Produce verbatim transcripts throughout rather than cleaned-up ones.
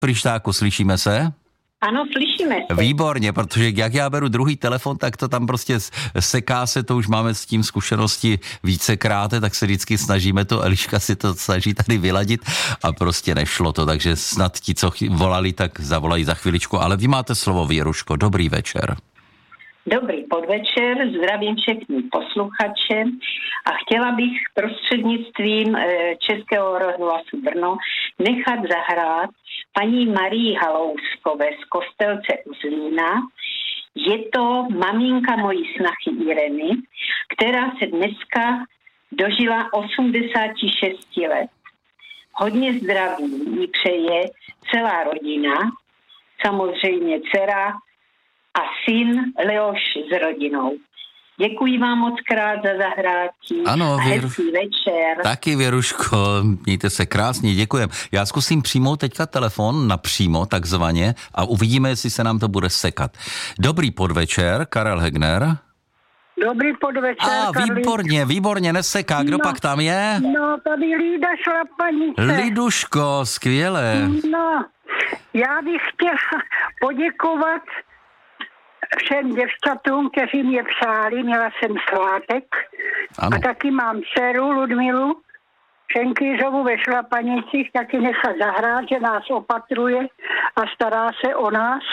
Prištáku, slyšíme se? Ano, slyšíme se. Výborně, protože jak já beru druhý telefon, tak to tam prostě seká se, to už máme s tím zkušenosti vícekrát, tak se vždycky snažíme to, Eliška si to snaží tady vyladit a prostě nešlo to, takže snad ti, co volali, tak zavolají za chviličku, ale vy máte slovo, Věruško, dobrý večer. Dobrý podvečer, zdravím všechny posluchače a chtěla bych prostřednictvím Českého rozhlasu Brno nechat zahrát paní Marii Halouskové z Kostelce u Zlína. Je to maminka mojí snachy Ireny, která se dneska dožila osmdesát šest let. Hodně zdraví jí přeje celá rodina, samozřejmě dcera a syn Leoš s rodinou. Děkuji vám moc krát za zahrátí. Ano, a Věru... hezký večer. Taky, Věruško, mějte se krásně, děkujem. Já zkusím přijmout teďka telefon napřímo, takzvaně, a uvidíme, jestli se nám to bude sekat. Dobrý podvečer, Karel Hegner. Dobrý podvečer, A Karli. výborně, výborně, neseká. Kdo no, pak tam je? No, tady Lída Šlapanice. Liduško, skvěle. No, já bych chtěla poděkovat všem děvčatům, kteří mě přáli, měla jsem svátek. Ano. A taky mám dceru Ludmilu Šenkýřovu ve Šlapanicích, taky nechat zahrát, že nás opatruje a stará se o nás.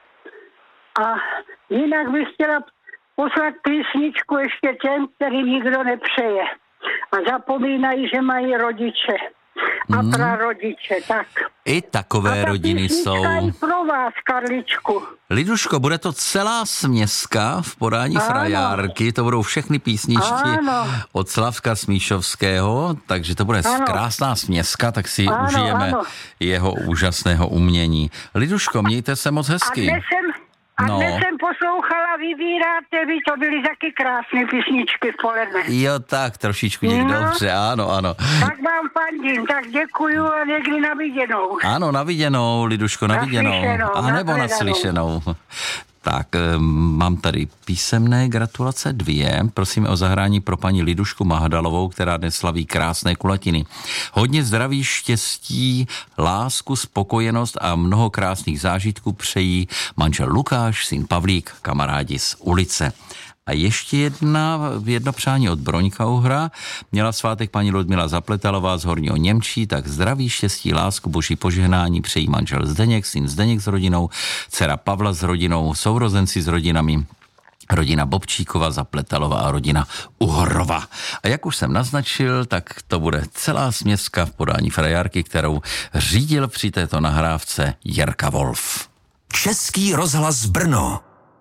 A jinak bych chtěla poslat písničku ještě těm, kterým nikdo nepřeje. A zapomínají, že mají rodiče a Hmm. prarodiče, tak. I takové a ta rodiny jsou. i pro vás, Karličku. Liduško, bude to celá směska v podání Ano. frajárky, to budou všechny písničky Ano. od Slavka Smíšovského, takže to bude Ano. krásná směska, tak si Ano, užijeme ano. jeho úžasného umění. Liduško, mějte se moc A hezky. dnes jsem, a No. dnes jsem poslouchala Vybíráte vy, to byly taky krásné písničky v poledne. Jo, tak, trošičku někdo, No. dobře, ano, ano. Tak vám fandím, tak děkuju a někdy na viděnou. Ano, na viděnou, Liduško, na viděnou. Naslyšenou, A nebo nashledanou. naslyšenou. Tak, mám tady písemné gratulace dvě. Prosím o zahrání pro paní Lidušku Mahdalovou, která dnes slaví krásné kulatiny. Hodně zdraví, štěstí, lásku, spokojenost a mnoho krásných zážitků přejí manžel Lukáš, syn Pavlík, kamarádi z ulice. A ještě jedna, jedno přání od Broňka Uhra. Měla svátek paní Ludmila Zapletalová z Horního Němčí, tak zdraví, štěstí, lásku, boží požehnání přejí manžel Zdeněk, syn Zdeněk s rodinou, dcera Pavla s rodinou, sourozenci s rodinami, rodina Bobčíkova, Zapletalová a rodina Uhrova. A jak už jsem naznačil, tak to bude celá směska v podání frajárky, kterou řídil při této nahrávce Jirka Wolf. Český rozhlas Brno.